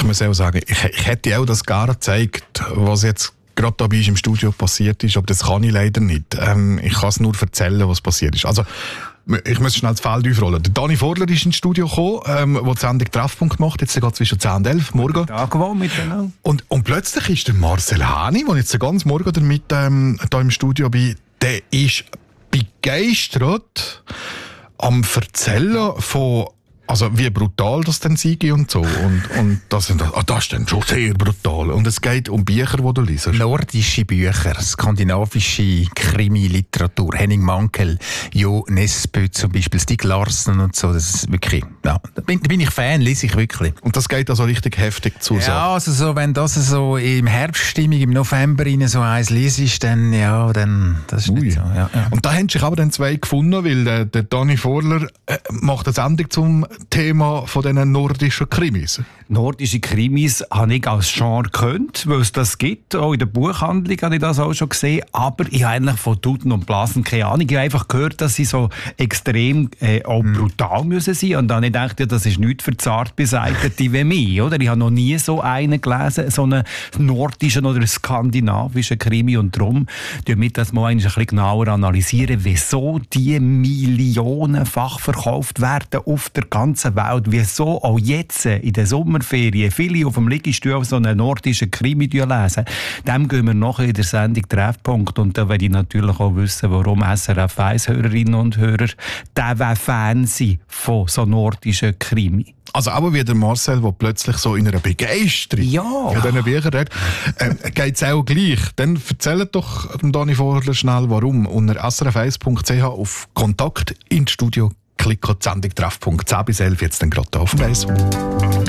muss auch sagen, ich hätte auch das gerne gezeigt, was jetzt gerade da bei uns im Studio passiert ist, aber das kann ich leider nicht. Ich kann es nur erzählen, was passiert ist. Also, ich muss schnell das Feld aufrollen. Der Dani Vorler ist ins Studio gekommen, der die Sendung Treffpunkt macht. Jetzt geht zwischen 10 und 11 morgen. Tag wo miteinander. Und plötzlich ist der Marcel Häni, der jetzt den ganzen Morgen damit hier im Studio bin, der ist begeistert am Erzählen von, also wie brutal das dann sei und so. Und das ist dann schon sehr brutal. Und es geht um Bücher, die du liest. Nordische Bücher, skandinavische Krimi-Literatur, Henning Mankell, Jo Nesbø zum Beispiel, Stieg Larsson und so. Das ist wirklich, ja, da bin ich Fan, lese ich wirklich. Und das geht also richtig heftig zu. Ja, also so, wenn das so im Herbststimmung, im November rein so eins liest, dann, ja, dann, das ist nicht so. Ja. Und da haben sich aber dann zwei gefunden, weil der Dani Vorler macht eine Sendung zum Thema von diesen nordischen Krimis. Nordische Krimis habe ich als Genre gekannt, weil es das gibt. Auch in der Buchhandlung habe ich das auch schon gesehen. Aber ich habe eigentlich von Tuten und Blasen keine Ahnung. Ich habe einfach gehört, dass sie so extrem auch brutal müssen sein. Und dann habe ich gedacht, ja, das ist nichts für zart Beseitete wie mich. Oder? Ich habe noch nie so einen gelesen, so einen nordischen oder skandinavischen Krimi. Und darum tun wir das mal ein bisschen genauer analysieren, wieso die millionenfach verkauft werden auf der ganzen Welt. Wieso auch jetzt in der Sommerferien viele auf dem Liegestuhl so einen nordischen Krimi lesen. Dem gehen wir nachher in der Sendung Treffpunkt. Und da werde ich natürlich auch wissen, warum SRF 1-Hörerinnen und Hörer Fan sind von so nordischen Krimi. Also aber wie der Marcel, der plötzlich so in einer Begeisterung von diesen Büchern redet, geht es auch gleich. Dann erzählt doch Dani Vorler schnell, warum. Unter srf1.ch auf Kontakt ins Studio klicken, die Sendung Treffpunkt 10 bis 11, jetzt dann gerade auf dem Eis.